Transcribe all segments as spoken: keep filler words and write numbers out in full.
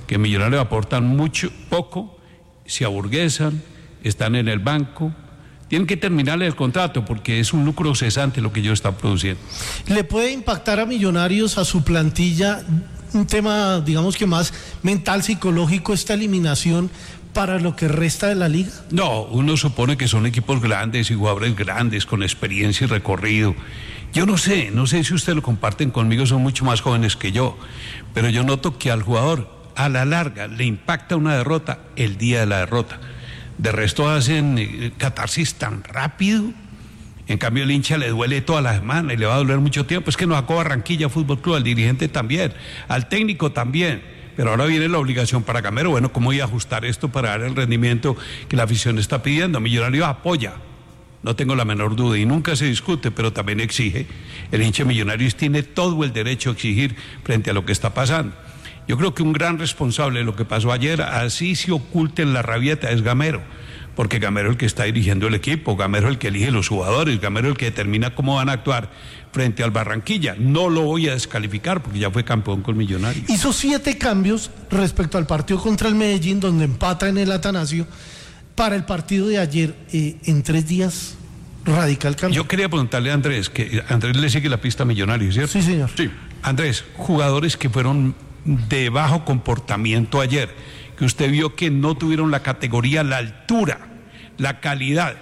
que Millonarios aportan mucho, poco, se aburguesan, están en el banco. Tienen que terminarle el contrato porque es un lucro cesante lo que ellos están produciendo. ¿Le puede impactar a Millonarios, a su plantilla, un tema, digamos que más mental, psicológico, esta eliminación para lo que resta de la liga? No, uno supone que son equipos grandes y jugadores grandes con experiencia y recorrido. Yo no sé, no sé si ustedes lo comparten conmigo, son mucho más jóvenes que yo, pero yo noto que al jugador a la larga le impacta una derrota el día de la derrota. De resto hacen eh, catarsis tan rápido. En cambio el hincha le duele toda la semana y le va a doler mucho tiempo. Es que nos sacó Barranquilla Fútbol Club, al dirigente también, al técnico también. Pero ahora viene la obligación para Gamero. Bueno, ¿cómo voy a ajustar esto para dar el rendimiento que la afición está pidiendo? Millonarios apoya, no tengo la menor duda, y nunca se discute, pero también exige. El hincha de Millonarios tiene todo el derecho a exigir frente a lo que está pasando. Yo creo que un gran responsable de lo que pasó ayer, así se oculte en la rabieta, es Gamero, porque Gamero es el que está dirigiendo el equipo, Gamero es el que elige los jugadores, Gamero es el que determina cómo van a actuar frente al Barranquilla. No lo voy a descalificar porque ya fue campeón con Millonarios. Hizo siete cambios respecto al partido contra el Medellín, donde empata en el Atanasio, para el partido de ayer, eh, en tres días, radical cambio. Yo quería preguntarle a Andrés, que Andrés le sigue la pista a Millonarios, ¿cierto? Sí, señor. Sí. Andrés, jugadores que fueron de bajo comportamiento ayer, que usted vio que no tuvieron la categoría, la altura, la calidad.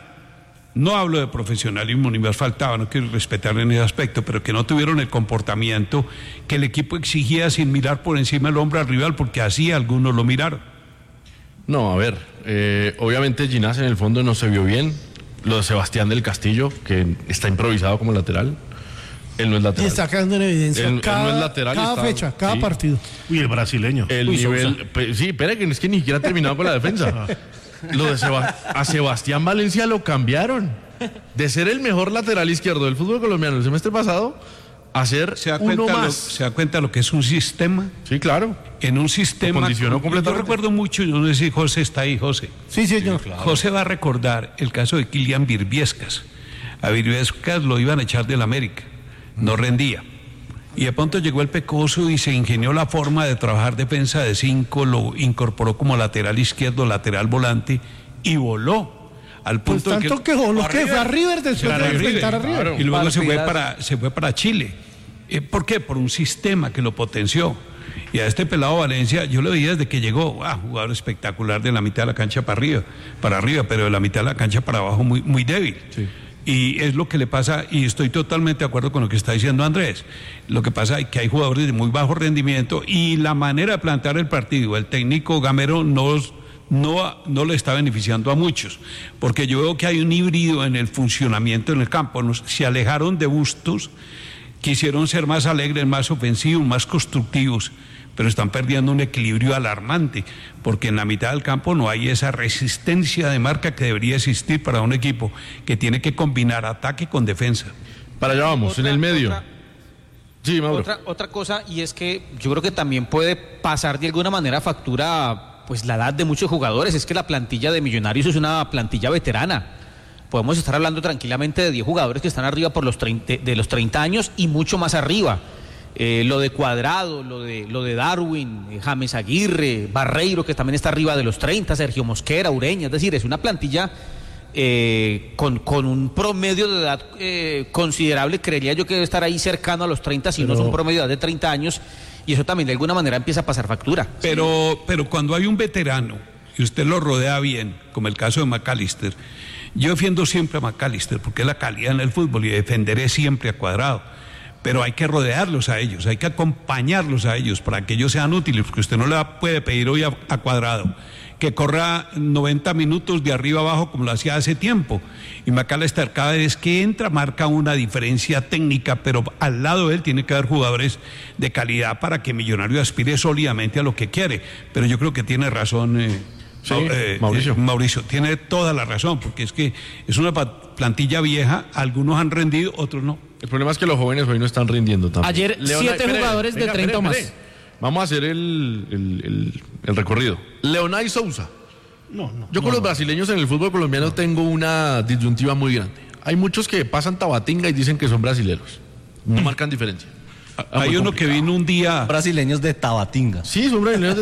No hablo de profesionalismo, ni más faltaba, no quiero respetar en ese aspecto, pero que no tuvieron el comportamiento que el equipo exigía sin mirar por encima del hombro al rival, porque así algunos lo miraron. No, a ver, eh, obviamente Ginás en el fondo no se vio bien. Lo de Sebastián del Castillo, que está improvisado como lateral. Él no es lateral. Y está quedando en evidencia Él, cada, él no es lateral, cada está, fecha, cada sí. partido. Uy, el brasileño. El Uy, nivel, pe, sí, espera que es que ni siquiera ha terminado con la defensa. Lo de Seba, a Sebastián Valencia lo cambiaron. De ser el mejor lateral izquierdo del fútbol colombiano el semestre pasado, a ser ¿Se da uno cuenta más. Lo, ¿Se da cuenta lo que es un sistema? Sí, claro. En un sistema. Lo condicionó Yo completamente. recuerdo mucho, yo no sé si José está ahí, José. Sí, señor. Sí, claro. José va a recordar el caso de Kylian Virbiescas. A Virbiescas lo iban a echar del América, no rendía. Y de pronto llegó el Pecoso y se ingenió la forma de trabajar defensa de cinco, lo incorporó como lateral izquierdo, lateral volante y voló. Al Pues punto tanto de que voló que fue a River después de enfrentar a River. claro. Y luego Para se fue cuidar. para, se fue para Chile. Eh, ¿Por qué? Por un sistema que lo potenció. Y a este pelado Valencia, yo lo veía desde que llegó, ah, jugador espectacular de la mitad de la cancha para arriba, para arriba, pero de la mitad de la cancha para abajo muy, muy débil. Sí. Y es lo que le pasa, y estoy totalmente de acuerdo con lo que está diciendo Andrés. Lo que pasa es que hay jugadores de muy bajo rendimiento y la manera de plantear el partido, el técnico Gamero no, no, no le está beneficiando a muchos, porque yo veo que hay un híbrido en el funcionamiento en el campo. Nos, se alejaron de Bustos, quisieron ser más alegres, más ofensivos, más constructivos, pero están perdiendo un equilibrio alarmante, porque en la mitad del campo no hay esa resistencia de marca que debería existir para un equipo que tiene que combinar ataque con defensa. Para allá vamos, Otra- en el medio. otra- Sí, Mauro. Otra, otra cosa, y es que yo creo que también puede pasar de alguna manera factura pues la edad de muchos jugadores. Es que la plantilla de Millonarios es una plantilla veterana. Podemos estar hablando tranquilamente de diez jugadores que están arriba por los treinta, de los treinta años y mucho más arriba. Eh, lo de Cuadrado, lo de, lo de Darwin, eh, James Aguirre, Barreiro, que también está arriba de los treinta, Sergio Mosquera, Ureña. Es decir, es una plantilla eh, con, con un promedio de edad eh, considerable. Creería yo que debe estar ahí cercano a los treinta, si Pero... no es un promedio de edad de treinta años. Y eso también de alguna manera empieza a pasar factura. Pero, pero cuando hay un veterano y usted lo rodea bien, como el caso de McAllister, yo defiendo siempre a McAllister porque es la calidad en el fútbol y defenderé siempre a Cuadrado. Pero hay que rodearlos a ellos, hay que acompañarlos a ellos para que ellos sean útiles, porque usted no le puede pedir hoy a, a Cuadrado que corra noventa minutos de arriba abajo como lo hacía hace tiempo. Y McAllister cada vez que entra marca una diferencia técnica, pero al lado de él tiene que haber jugadores de calidad para que Millonario aspire sólidamente a lo que quiere. Pero yo creo que tiene razón eh, Sí, eh, Mauricio. eh, Mauricio, tiene toda la razón, porque es que es una plantilla vieja, algunos han rendido, otros no. El problema es que los jóvenes hoy no están rindiendo tampoco. Ayer, siete jugadores de treinta o más. Vamos a hacer el, el, el, el recorrido. Leonay Sousa. No, no. Yo con no, los brasileños en el fútbol colombiano no. tengo una disyuntiva muy grande. Hay muchos que pasan Tabatinga y dicen que son brasileros. No marcan diferencia. Hay uno que vino un día... Brasileños de Tabatinga. Sí, son brasileños de